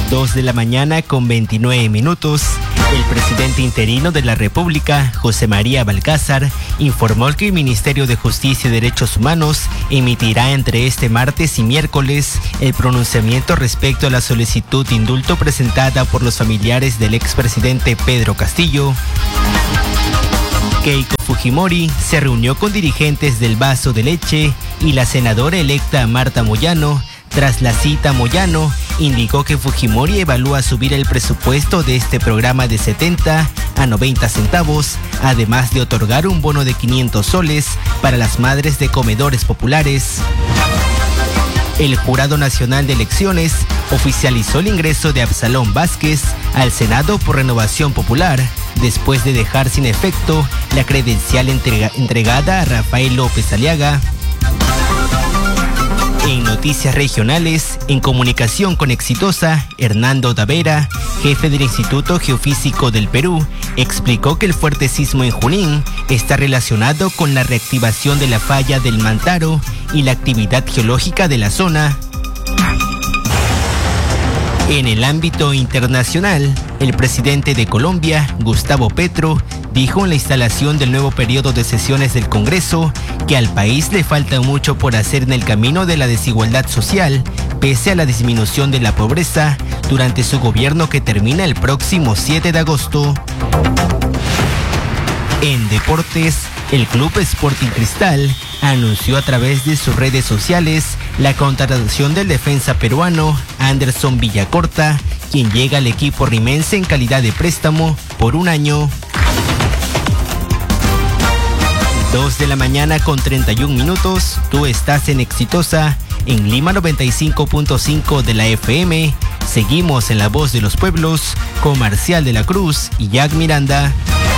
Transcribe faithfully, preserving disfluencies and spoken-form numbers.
dos de la mañana con veintinueve minutos. El presidente interino de la República, José María Balcázar, informó que el Ministerio de Justicia y Derechos Humanos emitirá entre este martes y miércoles el pronunciamiento respecto a la solicitud de indulto presentada por los familiares del expresidente Pedro Castillo. Keiko Fujimori se reunió con dirigentes del Vaso de Leche y la senadora electa Marta Moyano. Tras la cita, Moyano indicó que Fujimori evalúa subir el presupuesto de este programa de setenta a noventa centavos, además de otorgar un bono de quinientos soles para las madres de comedores populares. El Jurado Nacional de Elecciones oficializó el ingreso de Absalón Vázquez al Senado por Renovación Popular, después de dejar sin efecto la credencial entrega- entregada a Rafael López Aliaga. En noticias regionales, en comunicación con Exitosa, Hernando Tavera, jefe del Instituto Geofísico del Perú, explicó que el fuerte sismo en Junín está relacionado con la reactivación de la falla del Mantaro y la actividad geológica de la zona. En el ámbito internacional, el presidente de Colombia, Gustavo Petro, dijo en la instalación del nuevo periodo de sesiones del Congreso que al país le falta mucho por hacer en el camino de la desigualdad social, pese a la disminución de la pobreza durante su gobierno que termina el próximo siete de agosto. En deportes, el Club Sporting Cristal anunció a través de sus redes sociales la contratación del defensa peruano Anderson Villacorta, quien llega al equipo rimense en calidad de préstamo por un año. dos de la mañana con treinta y un minutos, tú estás en Exitosa, en Lima noventa y cinco punto cinco de la F M. Seguimos en La Voz de los Pueblos con Marcial de la Cruz y Jack Miranda.